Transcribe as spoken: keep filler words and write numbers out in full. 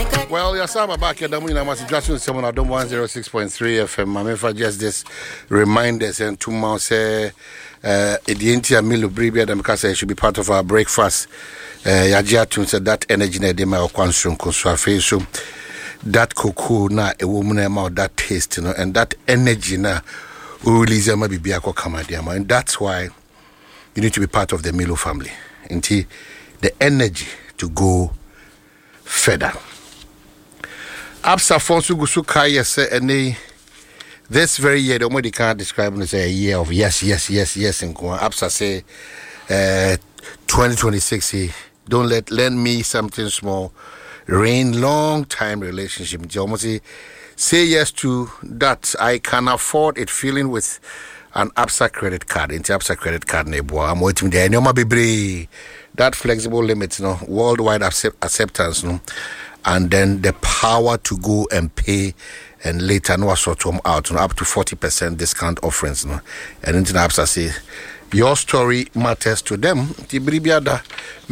Well, yes, I'm back at the Moon. I'm just someone I don't one zero six point three F M. I'm for just this reminders and two months. Uh, uh, the entire meal of Bribia, because it should be part of our breakfast. Uh, Yajia to say that energy na de ma okwanso nkoso so that cocoa na a woman amount that taste, you know, and that energy na release ma bibia ko kama and that's why you need to be part of the Milo family. Until the energy to go further. Absa Fonsu Gusukaya say and this very year the only can't describe it as a year of yes, yes, yes, yes, and Absa say uh twenty twenty-six don't let lend me something small. Rain long time relationship. Almost say yes to that. I can afford it. Feeling with an Absa credit card. Into Absa credit card neighbor. I'm waiting there. No be that flexible limits, no worldwide accept, acceptance, no, and then the power to go and pay. And later, no sort of out, no, up to forty percent discount offerings, no, and into Absa say your story matters to them.